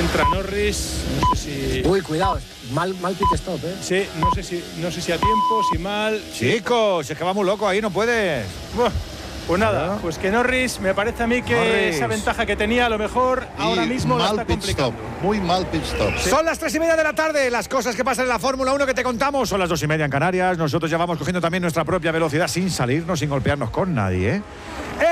Entra Norris, no sé si... Uy, cuidado, mal pit stop, ¿eh? Sí, no sé si a tiempo, si mal... Chicos, es que va muy loco ahí, no puedes. Bueno, pues nada, pues que Norris, me parece a mí que esa ventaja que tenía, a lo mejor ahora mismo la está complicando. Muy mal pit stop. Sí. Son las 3:30 de la tarde, las cosas que pasan en la Fórmula 1 que te contamos. Son las 2:30 en Canarias. Nosotros ya vamos cogiendo también nuestra propia velocidad sin salirnos, sin golpearnos con nadie, ¿eh?